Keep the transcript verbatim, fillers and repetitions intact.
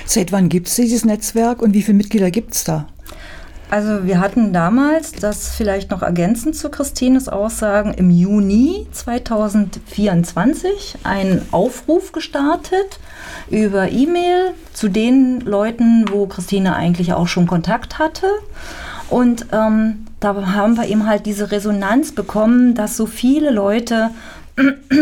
Seit wann gibt es dieses Netzwerk und wie viele Mitglieder gibt es da? Also wir hatten damals, das vielleicht noch ergänzend zu Christines Aussagen, im Juni zweitausendvierundzwanzig einen Aufruf gestartet über E-Mail zu den Leuten, wo Christine eigentlich auch schon Kontakt hatte. Und ähm, da haben wir eben halt diese Resonanz bekommen, dass so viele Leute